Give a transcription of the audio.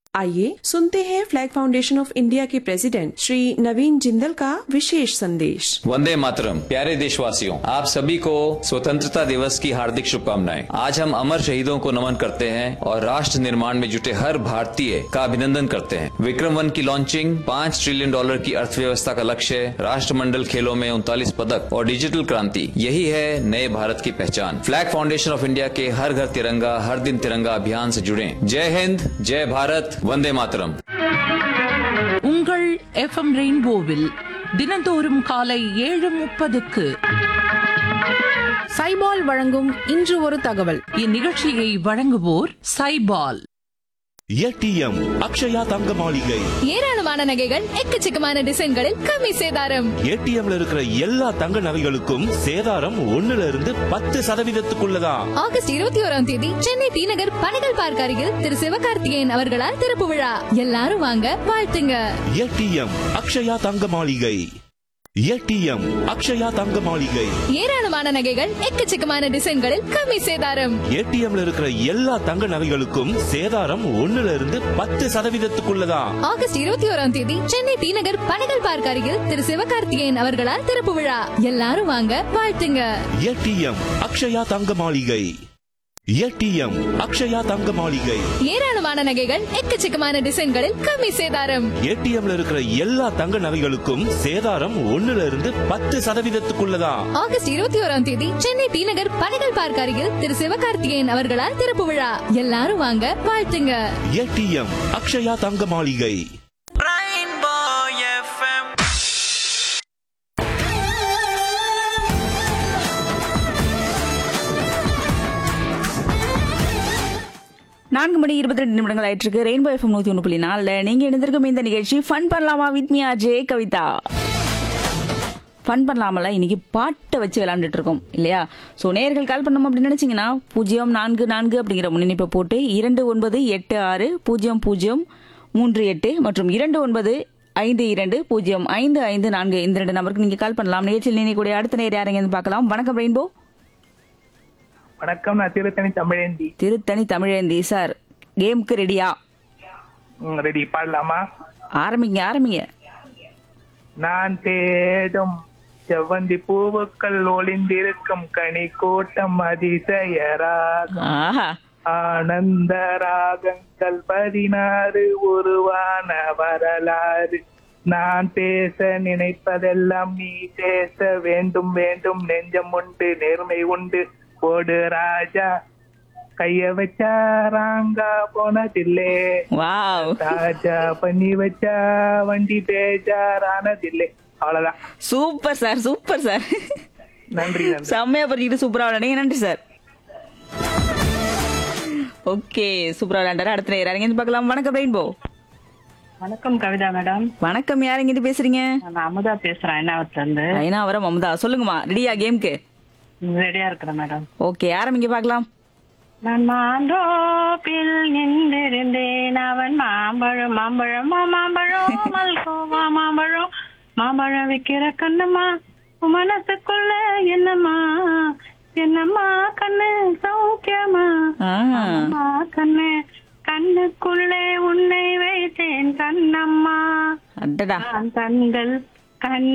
आइए सुनते हैं फ्लैग फाउंडेशन ऑफ इंडिया के प्रेसिडेंट श्री नवीन जिंदल का विशेष संदेश। वंदे मातरम। प्यारे देशवासियों, आप सभी को स्वतंत्रता दिवस की हार्दिक शुभकामनाएं। आज हम अमर शहीदों को नमन करते हैं और राष्ट्र निर्माण में जुटे हर भारतीय का अभिनंदन करते हैं। विक्रम-1 की लॉन्चिंग, $5 ट्रिलियन की अर्थव्यवस्था का लक्ष्य, राष्ट्रमंडल खेलों में 39 पदक और डिजिटल क्रांति, यही है नए भारत की पहचान। फ्लैग फाउंडेशन ऑफ इंडिया के हर घर तिरंगा हर दिन तिरंगा अभियान से जुड़े। जय हिंद, जय भारत, वंदे मातरम। உங்கள் எஃப்எம் ரெயின்போவில் தினந்தோறும் காலை 7:30க்கு சைபால் வழங்கும் இன்று ஒரு தகவல். இந்நிகழ்ச்சியை வழங்குவோர் சைபால். ஏடிஎம் அக்ஷயா தங்க மாளிகை. ஏராளமான நகைகள், எக்கச்சக்கமான டிசைன்களில் கம்மி சேதாரம். ஏடிஎம்ல இருக்கிற எல்லா தங்க நகைகளுக்கும் சேதாரம் 1% ஆகஸ்ட் 21 சென்னை தீநகர் பனகல் பார்க் அருகில் திரு சிவகார்த்திகேயன் அவர்களால் திறப்பு விழா. எல்லாரும் வாங்க, வாழ்த்துங்க. ஏடிஎம் அக்ஷயா தங்க மாளிகை. ஏடிஎம் அக்ஷயா தங்க மாளிகை. ஏராளமான நகைகள், எக்கச்சக்கமான டிசைன்களில் கம்மி சேதாரம். ஏடிஎம்ல இருக்கிற எல்லா தங்க நகைகளுக்கும் சேதாரம் 1% ஆகஸ்ட் 21 சென்னை தீநகர் பனகல் பார்க் அருகில் திரு சிவகார்த்திகேயன் அவர்களால் திறப்பு விழா. எல்லாரும் வாங்க, வாழ்த்துங்க. ஏடிஎம் அக்ஷயா தங்க மாளிகை. ஏடிஎம் அக்ஷயா தங்க மாளிகை. ஏராளமான நகைகள், எக்கச்சக்கமான டிசைன்களில் கம்மி சேதாரம். ஏடிஎம்ல இருக்கிற எல்லா தங்க நகைகளுக்கும் சேதாரம் 1% ஆகஸ்ட் 21 சென்னை தீநகர் பனகல் பார்க் அருகில் திரு சிவகார்த்திகேயன் அவர்களால் திறப்பு விழா. எல்லாரும் வாங்க, வாழ்த்துங்க. ஏடிஎம் அக்ஷயா தங்க மாளிகை. நான்கு மணி 22 நிமிடங்கள் ஆயிட்டு இருக்கு. ரெயின்போ எஃப்எம் 101.4 நீங்க இணைந்திருக்கும் இந்த நிகழ்ச்சி ஃபன் பண்ணலாமா with me RJ Kavitha. Fun பண்ணலாமல இன்னைக்கு பாட்டை வச்சு விளையாண்டுட்டு இருக்கோம் இல்லையா? ஸோ நேயர்கள் கால் பண்ணோம் அப்படின்னு நினைச்சீங்கன்னா 044 அப்படிங்கிற முன்னிணைப்பை போட்டு 29860038 மற்றும் 2952055554 இந்த 2 நம்பருக்கு நீங்க கால் பண்ணலாம். நிகழ்ச்சியில் நினைக்கூடிய அடுத்த நேர் யாரைங்க பார்க்கலாம். வணக்கம் ரெயின்போ. வணக்கம், நான் திருத்தணி தமிழேந்தி. திருத்தணி தமிழேந்தி சார், கேமுக்கு ரெடியா? ரெடி, பாடலாமா? ஆரம்பிங்க. நான் தேடும் செவ்வந்தி பூவுக்கள் ஒளிந்திருக்கும் கனி கூட்டம் அதிசயராகம், ஆனந்த ராகங்கள் 16 உருவான வரலாறு. நான் பேச நினைப்பதெல்லாம் நீ பேச வேண்டும் வேண்டும், நெஞ்சம் உண்டு நேர்மை உண்டு, போடு ராஜா கைய வச்சா ராங்கா போனதில்லே, ராஜா பண்ணி வச்சா வண்டி பேஜாரானதில்லை. அவ்வளவுதான். Super sir, super sir. நன்றி. செம்மையா பண்ணிட்டு சூப்பரா விளையாடுங்க. நன்றி சார். ஓகே, சூப்பரா விளையாண்டாரு. அடுத்த நேரம் யாருங்க பார்க்கலாம். வணக்கம் ரெயின்போ. வணக்கம் கவிதா மேடம். வணக்கம், யாருங்க பேசுறீங்க? நான் அமுதா பேசுறேன், ஐநாவரத்துல இருந்து. ஐநாவரம் அமுதா, சொல்லுங்கம்மா. ரெடியா கேமுக்கு? ரெடியா இருக்கிறேன் மேடம். ஓகே, ஆரம்பிங்க பார்க்கலாம். நான் மாந்தோப்பில் நின்றிருந்தேன், அவன் மாம்பழம் மாம்பழம் மாம்பழம் மல்கோவா மாம்பழம் மாம்பழம் விக்கிற கண்ணம்மா, மனசுக்குள்ள என்னம்மா என்னம்மா கண்ணு சௌக்கியமா கண்ணு, கண்ணுக்குள்ளே உன்னை வைத்தேன் கண்ணம்மா, கண்கள் கண்